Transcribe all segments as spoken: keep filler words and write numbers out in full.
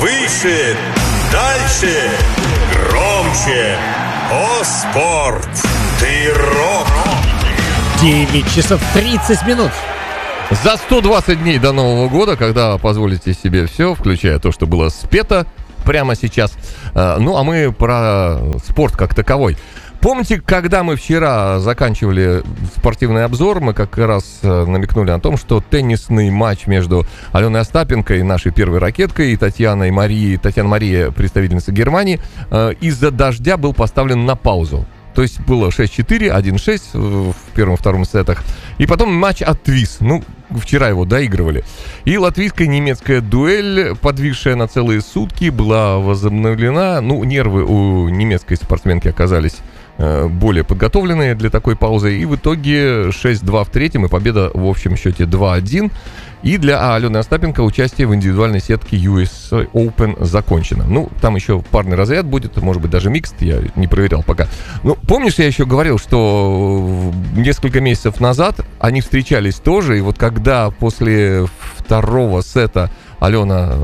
выше, дальше, громче. О, спорт! Ты рок! девять часов тридцать минут. За сто двадцать дней до Нового года, когда позволите себе все, включая то, что было спето прямо сейчас. Ну, а мы про спорт как таковой. Помните, когда мы вчера заканчивали спортивный обзор, мы как раз намекнули о том, что теннисный матч между Аленой Остапенко и нашей первой ракеткой, и Татьяной Марией, Татьяна Мария, представительница Германии, из-за дождя был поставлен на паузу. То есть было шесть-четыре, один-шесть в первом и втором сетах. И потом матч отвис. Ну, вчера его доигрывали. И латвийско-немецкая дуэль, подвисшая на целые сутки, была возобновлена. Ну, нервы у немецкой спортсменки оказались э, более подготовленные для такой паузы. И в итоге шесть-два в третьем, и победа в общем счете два-один. И для Алены Остапенко участие в индивидуальной сетке ю эс Open закончено. Ну, там еще парный разряд будет, может быть, даже микст, я не проверял пока. Ну, помнишь, я еще говорил, что несколько месяцев назад они встречались тоже, и вот когда после второго сета Алена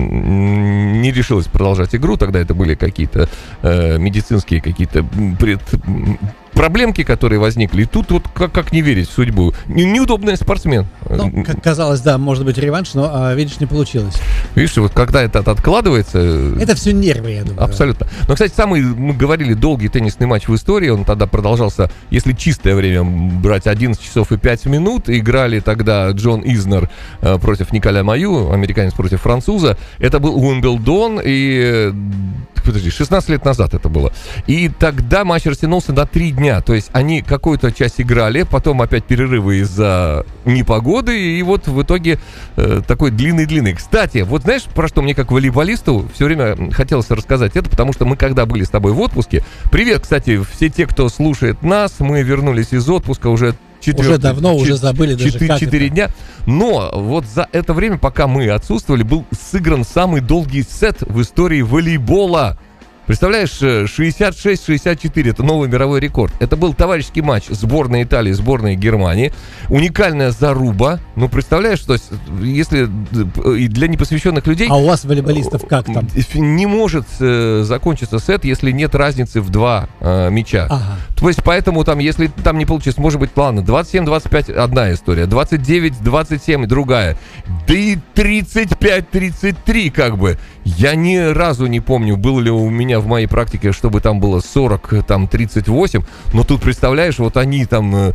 не решилась продолжать игру, тогда это были какие-то э, медицинские какие-то пред... проблемки, которые возникли. И тут вот как, как не верить в судьбу. Неудобный спортсмен. Ну, как казалось, да, может быть реванш, но, а, видишь, не получилось. Видишь, вот когда это откладывается... Это все нервы, я думаю. Абсолютно. Но, кстати, самый, мы говорили, долгий теннисный матч в истории, он тогда продолжался, если чистое время брать, одиннадцать часов и пять минут. Играли тогда Джон Изнер э, против Николя Маю, американец против француза. Это был Уимблдон, и... Подожди, шестнадцать лет назад это было. И тогда матч растянулся на три дня. То есть они какую-то часть играли, потом опять перерывы из-за непогоды, и вот в итоге э, такой длинный-длинный. Кстати, вот знаешь, про что мне как волейболисту все время хотелось рассказать это, потому что мы когда были с тобой в отпуске... Привет, кстати, все те, кто слушает нас, мы вернулись из отпуска уже... Четвертый, уже давно, ч- уже забыли даже четыре, как четыре это. дня. Но вот за это время, пока мы отсутствовали, был сыгран самый долгий сет в истории волейбола. Представляешь, шестьдесят шесть шестьдесят четыре, это новый мировой рекорд. Это был товарищеский матч сборной Италии, сборной Германии. Уникальная заруба. Ну, представляешь, что если для непосвященных людей... А у вас, волейболистов, как там? Не может э, закончиться сет, если нет разницы в два э, мяча. Ага. То есть, поэтому там, если там не получится, может быть, ладно, двадцать семь двадцать пять одна история, двадцать девять двадцать семь другая, да и тридцать пять тридцать три как бы. Я ни разу не помню, был ли у меня в моей практике, чтобы там было сорок, там тридцать восемь, но тут, представляешь, вот они там э,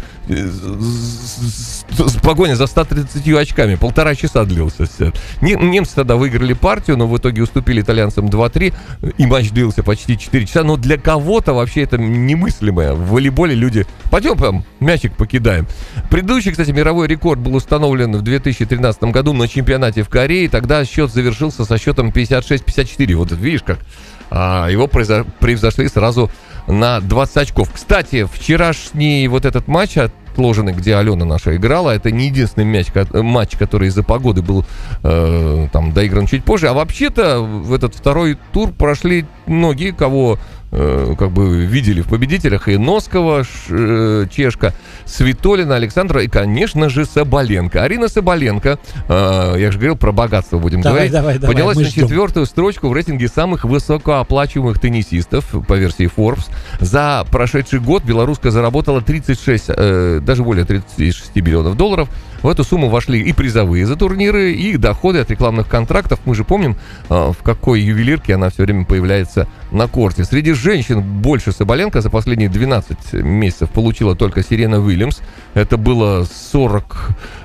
с, с, с, погоня за ста тридцатью очками, полтора часа длился сет. Немцы тогда выиграли партию, но в итоге уступили итальянцам два-три, и матч длился почти четыре часа, но для кого-то вообще это немыслимое. В волейболе люди, пойдем прям мячик покидаем. Предыдущий, кстати, мировой рекорд был установлен в две тысячи тринадцатом году на чемпионате в Корее, тогда счет завершился со счетом пятьдесят шесть пятьдесят четыре, вот видишь как. А его произо- превзошли сразу на двадцать очков. Кстати, вчерашний вот этот матч отложенный, где Алена наша играла, это не единственный мяч, матч, который из-за погоды был э, там доигран чуть позже. А вообще-то в этот второй тур прошли многие, кого э, как бы видели в победителях. И Носкова, ш, э, чешка, Свитолина, Александра и, конечно же, Соболенко. Арина Соболенко, э, я же говорил, про богатство будем давай, говорить, давай, давай, поднялась на ждем. четвертую строчку в рейтинге самых высокооплачиваемых теннисистов по версии Forbes. За прошедший год белоруска заработала тридцать шесть, э, даже более тридцать шесть миллионов долларов. В эту сумму вошли и призовые за турниры, и доходы от рекламных контрактов. Мы же помним, э, в какой ювелирке она все время появляется на корте. Среди женщин больше Соболенко за последние двенадцать месяцев получила только Сирена Уильямс. Это было сорок...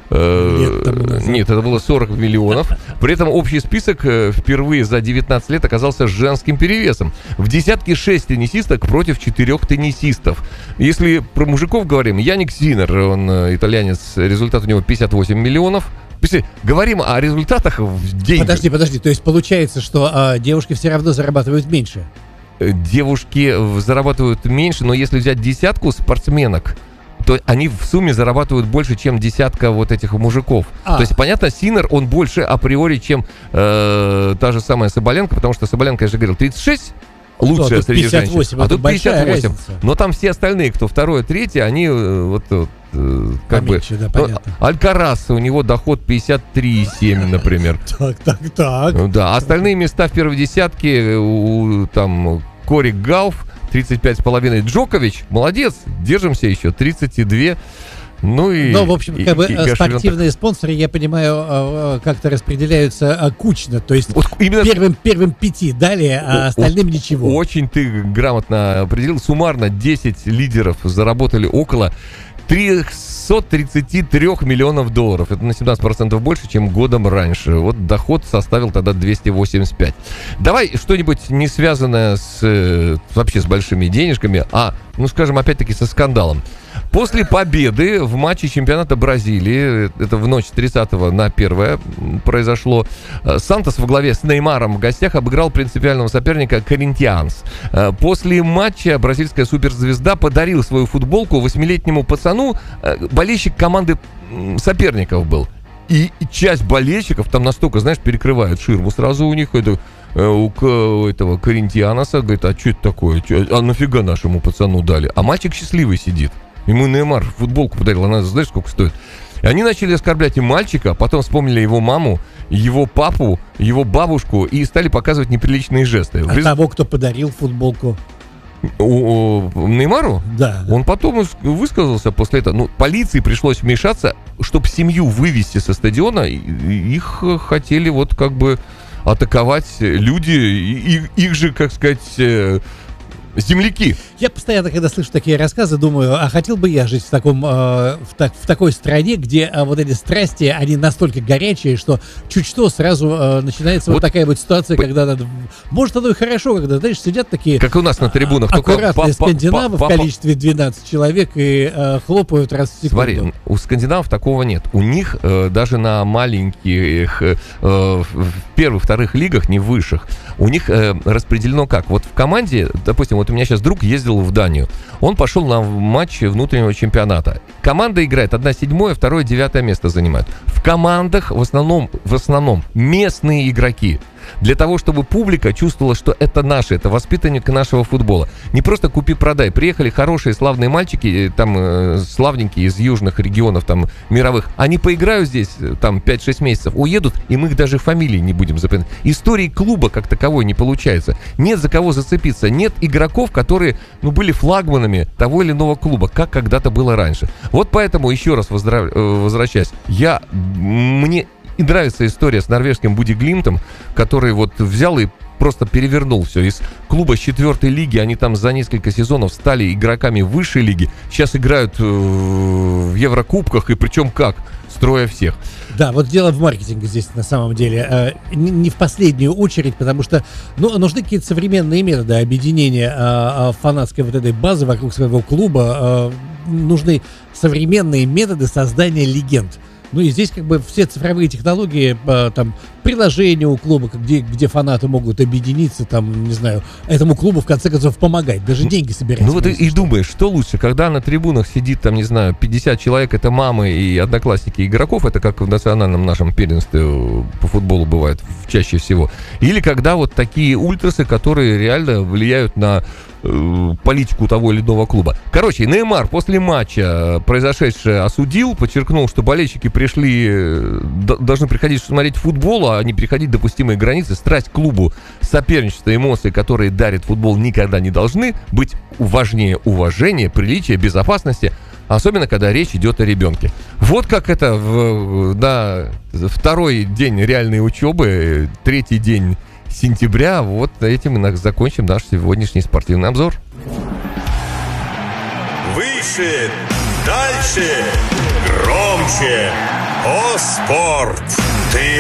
Э, нет, это было сорок миллионов. При этом общий список э, впервые за девятнадцать лет оказался с женским перевесом. В десятке шесть теннисисток против четырех теннисистов. Если про мужиков говорим, Яник Синер, он э, итальянец, результат у него пятьдесят восемь миллионов. Говорим о результатах в деньгах. Подожди, подожди, то есть получается, что а, девушки все равно зарабатывают меньше? Девушки зарабатывают меньше, но если взять десятку спортсменок, то они в сумме зарабатывают больше, чем десятка вот этих мужиков. А. То есть, понятно, Синер, он больше априори, чем э, та же самая Соболенко, потому что Соболенко, я же говорил, тридцать шесть, лучшая среди женщин. А тут пятьдесят восемь. Но там все остальные, кто второе, третье, они вот, вот как Поменьше, бы... да, Ну, понятно. Алькарас, у него доход пятьдесят три и семь, например. Так, так, так. Ну да, остальные места в первой десятке у там Кори Гауф тридцать пять с половиной. Джокович, молодец, держимся еще, тридцать два. Ну и... Ну, в общем, и- как бы и э, Гашвин спортивные спонсоры, я понимаю, э, э, как-то распределяются э, кучно. То есть так. Вот именно первым, первым пяти дали, а О- остальным ничего. очень ты грамотно определил. Суммарно десять лидеров заработали около триста тридцать три миллионов долларов. Это на семнадцать процентов больше, чем годом раньше. Вот доход составил тогда двести восемьдесят пять. Давай что-нибудь не связанное с, э, вообще с большими денежками, а, ну скажем, опять-таки со скандалом. После победы в матче чемпионата Бразилии, это в ночь с тридцатого на первое произошло, Сантос во главе с Неймаром в гостях обыграл принципиального соперника Коринтианс. После матча бразильская суперзвезда подарил свою футболку восьмилетнему пацану, болельщик команды соперников был. И часть болельщиков там настолько, знаешь, перекрывают ширму сразу у них, это... У, у этого Коринтианаса, говорит, а что это такое? Чё, а нафига нашему пацану дали? А мальчик счастливый сидит. Ему Неймар футболку подарил, она, знаешь, сколько стоит? И они начали оскорблять и мальчика, потом вспомнили его маму, его папу, его бабушку и стали показывать неприличные жесты. А Вы- того, кто подарил футболку, у- у Неймару? да. Он потом ис- высказался после этого. Ну, полиции пришлось вмешаться, чтобы семью вывести со стадиона. И- и Их э, хотели вот как бы атаковать люди, и- и- их же, как сказать, э, земляки. Я постоянно, когда слышу такие рассказы, думаю, а хотел бы я жить в таком, э, в, так- в такой стране, где э, вот эти страсти, они настолько горячие, что чуть что сразу э, начинается вот, Вот такая вот ситуация, по- когда надо... Может, оно и хорошо, когда, знаешь, сидят такие Как у нас на трибунах. только аккуратные па- па- скандинавы па- в па- количестве двенадцать человек и э, хлопают раз в секунду. Смотри, у скандинавов такого нет. У них э, даже на маленьких, э, в первых, вторых лигах, не высших, у них э, распределено как? Вот в команде, допустим, вот у меня сейчас друг ездил в Данию. Он пошел на матч внутреннего чемпионата. Команда играет одна седьмое, второе, девятое место занимает. В командах в основном, в основном местные игроки. Для того, чтобы публика чувствовала, что это наши, это воспитанник нашего футбола. Не просто купи-продай. Приехали хорошие, славные мальчики, там, э, славненькие из южных регионов, там, мировых. Они поиграют здесь, э, там, пять-шесть месяцев, уедут, и мы их даже фамилии не будем запоминать. Истории клуба как таковой не получается. Нет за кого зацепиться. Нет игроков, которые, ну, были флагманами того или иного клуба, как когда-то было раньше. Вот поэтому, еще раз воздра- э, возвращаясь, я, мне... И нравится история с норвежским Буди Глимтом, который вот взял и просто перевернул все. Из клуба с четвертой лиги они там за несколько сезонов стали игроками высшей лиги. Сейчас играют э, в Еврокубках, и причем как? Строя всех. Да, вот дело в маркетинге здесь на самом деле. Э, не, не в последнюю очередь, потому что ну, нужны какие-то современные методы объединения э, э, фанатской вот этой базы вокруг своего клуба. Э, нужны современные методы создания легенд. Ну и здесь как бы все цифровые технологии, э, там, приложения у клуба, где, где фанаты могут объединиться, там, не знаю, этому клубу в конце концов помогать, даже деньги собирать. Ну вот и, и что. думаешь, что лучше, когда на трибунах сидит, там, не знаю, пятьдесят человек, это мамы и одноклассники игроков, это как в национальном нашем первенстве по футболу бывает чаще всего, или когда вот такие ультрасы, которые реально влияют на э, политику того или иного клуба. Короче, Неймар после матча произошедшее осудил, подчеркнул, что болельщики пришли, э, д- должны приходить смотреть футбол, а не переходить допустимые границы, страсть к клубу, соперничество, эмоции, которые дарит футбол, никогда не должны быть важнее уважения, приличия, безопасности, особенно когда речь идет о ребенке. Вот как это в, на второй день реальной учебы, третий день сентября. Вот этим мы закончим наш сегодняшний спортивный обзор. Выше, дальше, громче. О, спорт! Ты